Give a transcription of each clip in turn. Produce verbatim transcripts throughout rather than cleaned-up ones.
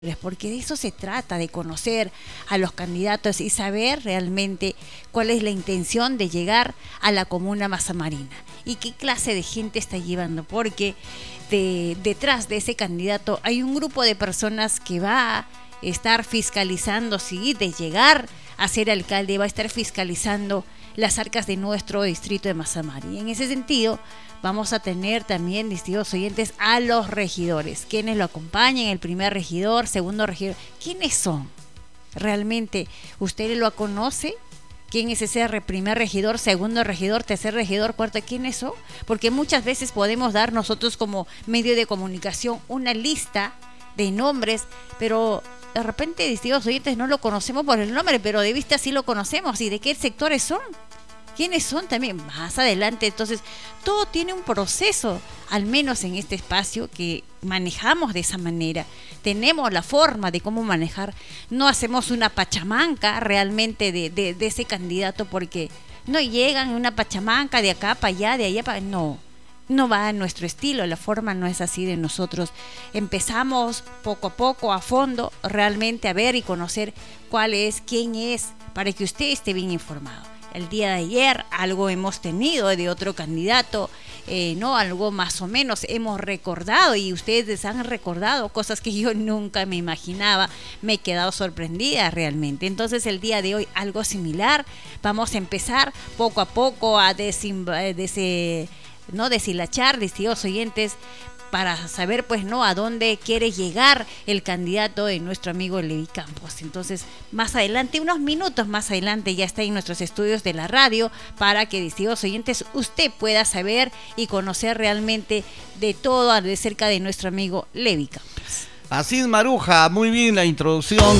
porque de eso se trata, de conocer a los candidatos y saber realmente cuál es la intención de llegar a la comuna Mazamarina y qué clase de gente está llevando, porque de, detrás de ese candidato hay un grupo de personas que va a estar fiscalizando, sí, de llegar a ser alcalde, va a estar fiscalizando las arcas de nuestro distrito de Mazamari. En ese sentido, vamos a tener también, distinguidos oyentes, a los regidores, quienes lo acompañan, el primer regidor, segundo regidor. ¿Quiénes son? ¿Realmente usted lo conoce? ¿Quién es ese primer regidor, segundo regidor, tercer regidor, cuarto? ¿Quiénes son? Porque muchas veces podemos dar nosotros como medio de comunicación una lista de nombres, pero de repente, distinguidos oyentes, no lo conocemos por el nombre, pero de vista sí lo conocemos. ¿Y de qué sectores son? ¿Quiénes son también? Más adelante. Entonces, todo tiene un proceso, al menos en este espacio, que manejamos de esa manera. Tenemos la forma de cómo manejar. No hacemos una pachamanca realmente de, de, de ese candidato, porque no llegan una pachamanca de acá para allá, de allá para... No. No va a nuestro estilo, la forma no es así de nosotros. Empezamos poco a poco, a fondo, realmente a ver y conocer cuál es, quién es, para que usted esté bien informado. El día de ayer algo hemos tenido de otro candidato, eh, no, algo más o menos hemos recordado, y ustedes han recordado cosas que yo nunca me imaginaba. Me he quedado sorprendida realmente. Entonces el día de hoy algo similar. Vamos a empezar poco a poco a desim- des- no deshilachar, distinguidos oyentes, para saber pues no a dónde quiere llegar el candidato de nuestro amigo Levi Campos. Entonces, más adelante, unos minutos más adelante, ya está en nuestros estudios de la radio, para que, distinguidos oyentes, usted pueda saber y conocer realmente de todo de cerca de nuestro amigo Levi Campos. Así es, Maruja, muy bien la introducción.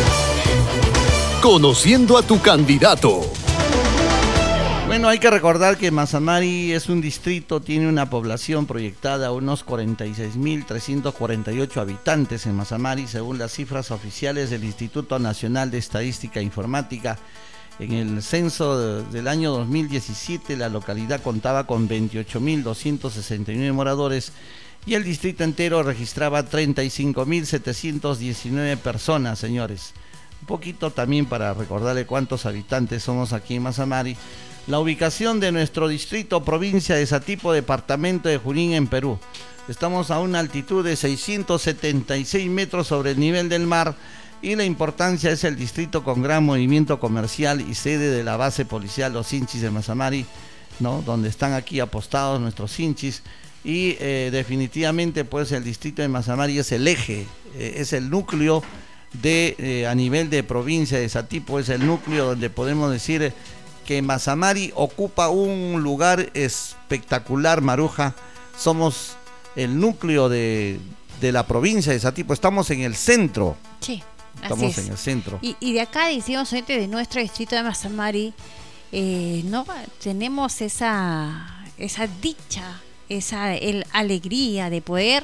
Conociendo a tu candidato. Bueno, hay que recordar que Mazamari es un distrito, tiene una población proyectada a unos cuarenta y seis mil trescientos cuarenta y ocho habitantes en Mazamari, según las cifras oficiales del Instituto Nacional de Estadística e Informática. En el censo de, del año dos mil diecisiete, la localidad contaba con veintiocho mil doscientos sesenta y nueve moradores y el distrito entero registraba treinta y cinco mil setecientos diecinueve personas, señores. Un poquito también para recordarle cuántos habitantes somos aquí en Mazamari. La ubicación de nuestro distrito, provincia de Satipo, departamento de Junín, en Perú. Estamos a una altitud de seiscientos setenta y seis metros sobre el nivel del mar, y la importancia es el distrito con gran movimiento comercial y sede de la base policial Los Hinchis de Mazamari, ¿no? Donde están aquí apostados nuestros hinchis, y eh, definitivamente pues el distrito de Mazamari es el eje, eh, es el núcleo de eh, a nivel de provincia de Satipo, es el núcleo donde podemos decir que Mazamari ocupa un lugar espectacular, Maruja. Somos el núcleo de, de la provincia de Satipo, estamos en el centro. Sí, estamos así es. en el centro. Y, y de acá, decimos, de nuestro distrito de Mazamari, eh, no tenemos esa, esa dicha, esa el, alegría de poder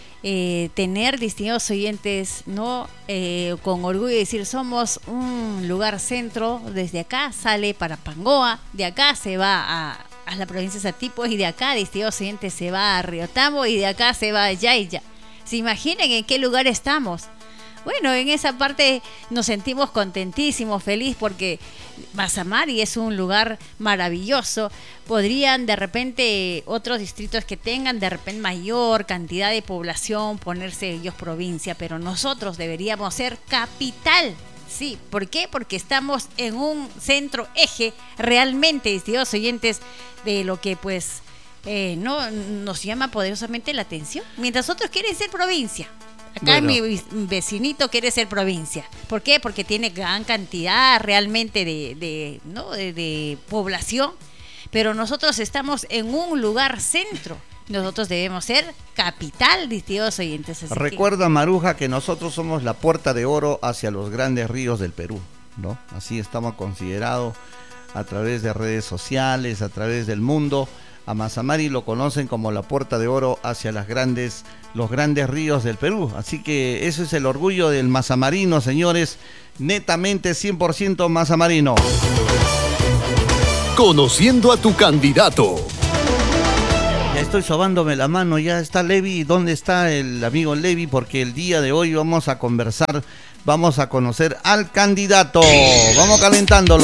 Eh, tener, distinguidos oyentes, no eh, con orgullo decir somos un lugar centro. Desde acá sale para Pangoa, de acá se va a, a la provincia de Satipo, y de acá, distinguidos oyentes, se va a Riotambo, y de acá se va a Yaya. ¿Se imaginan en qué lugar estamos? Bueno, en esa parte nos sentimos contentísimos, feliz, porque Mazamari es un lugar maravilloso. Podrían de repente otros distritos que tengan de repente mayor cantidad de población ponerse ellos provincia, pero nosotros deberíamos ser capital. Sí, ¿por qué? Porque estamos en un centro eje realmente, distinguidos oyentes, de lo que pues eh, no nos llama poderosamente la atención, mientras otros quieren ser provincia. Acá bueno, mi vecinito quiere ser provincia. ¿Por qué? Porque tiene gran cantidad realmente de, de, ¿no? de, de población, pero nosotros estamos en un lugar centro. Nosotros debemos ser capital, distinguidos oyentes. Así Recuerda, que... Maruja, que nosotros somos la puerta de oro hacia los grandes ríos del Perú, ¿no? Así estamos considerados a través de redes sociales, a través del mundo. A Mazamari lo conocen como la puerta de oro hacia las grandes, los grandes ríos del Perú. Así que eso es el orgullo del mazamarino, señores. Netamente cien por ciento mazamarino. Conociendo a tu candidato. Ya estoy sobándome la mano, ya está Levi. ¿Dónde está el amigo Levi? Porque el día de hoy vamos a conversar, vamos a conocer al candidato. Vamos calentándolo.